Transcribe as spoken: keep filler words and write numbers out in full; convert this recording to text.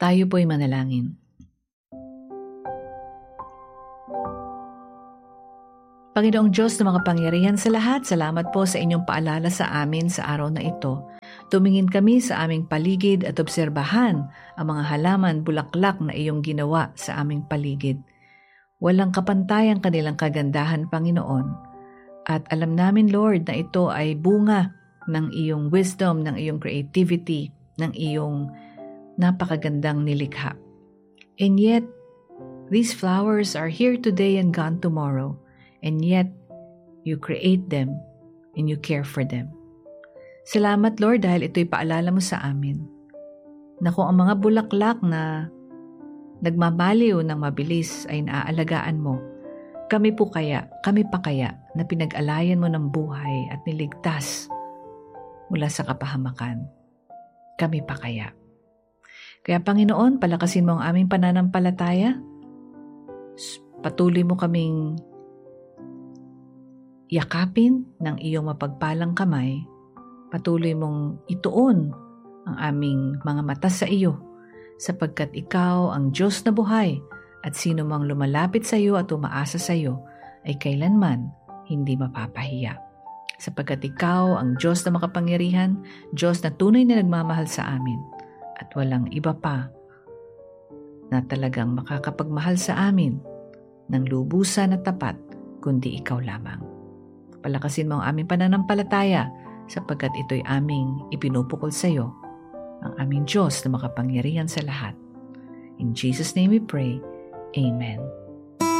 Tayo po'y manalangin. Panginoong Diyos na makapangyarihan sa lahat, salamat po sa inyong paalala sa amin sa araw na ito. Tumingin kami sa aming paligid at obserbahan ang mga halaman, bulaklak na iyong ginawa sa aming paligid. Walang kapantay ang kanilang kagandahan, Panginoon. At alam namin, Lord, na ito ay bunga ng iyong wisdom, ng iyong creativity, ng iyong napakagandang nilikha. And yet, these flowers are here today and gone tomorrow. And yet, you create them and you care for them. Salamat, Lord, dahil ito'y paalala mo sa amin na kung ang mga bulaklak na nagmamaliw ng mabilis ay naaalagaan mo, kami po kaya, kami pa kaya na pinag-alayan mo ng buhay at niligtas mula sa kapahamakan. Kami pa kaya. Kaya Panginoon, palakasin mo ang aming pananampalataya. Patuloy mo kaming yakapin ng iyong mapagpalang kamay, patuloy mong ituon ang aming mga mata sa iyo, sapagkat ikaw ang Diyos na buhay at sino mang lumalapit sa iyo at umaasa sa iyo ay kailanman hindi mapapahiya. Sapagkat ikaw ang Diyos na makapangyarihan, Diyos na tunay na nagmamahal sa amin at walang iba pa na talagang makakapagmahal sa amin ng lubusan at tapat kundi ikaw lamang. Palakasin mo ang aming pananampalataya sapagkat ito'y aming ipinupukol sa iyo, ang aming Diyos na makapangyarihan sa lahat. In Jesus' name we pray. Amen.